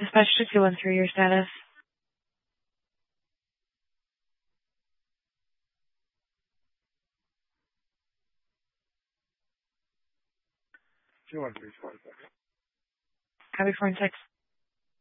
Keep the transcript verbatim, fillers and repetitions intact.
Dispatch to two one three, your status. two one three, four six. Copy four and six.